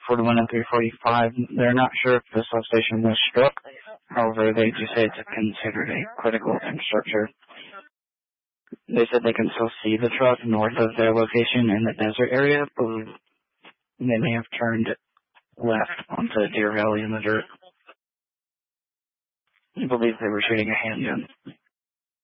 41 and 345. They're not sure if the substation was struck. However, they do say it's considered a critical infrastructure. They said they can still see the truck north of their location in the desert area, but they may have turned left onto Deer Valley in the dirt. I believe they were shooting a handgun.